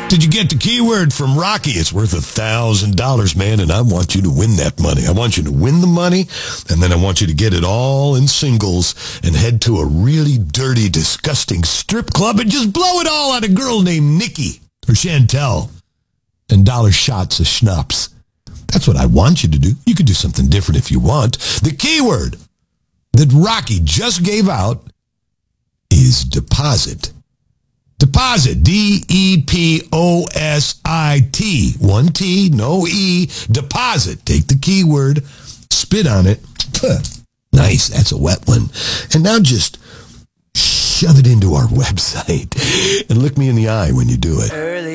Did you get the keyword from Rocky? It's worth $1,000, man, and I want you to win that money. I want you to win the money, and then I want you to get it all in singles and head to a really dirty, disgusting strip club and just blow it all on a girl named Nikki or Chantel and dollar shots of schnapps. That's what I want you to do. You could do something different if you want. The keyword that Rocky just gave out is deposit. Deposit, D-E-P-O-S-I-T. 1 T, no E, deposit. Take the keyword, spit on it. Nice, that's a wet one. And now just shove it into our website and look me in the eye when you do it.